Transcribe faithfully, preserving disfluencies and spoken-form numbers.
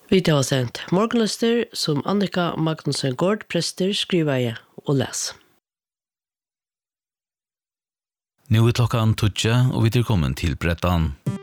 Vi tar sendt morgenløster som Annika Magnussen Gård, prester, skriver jeg og les. Nu är klockan tutja och vi är kommen till Brettan.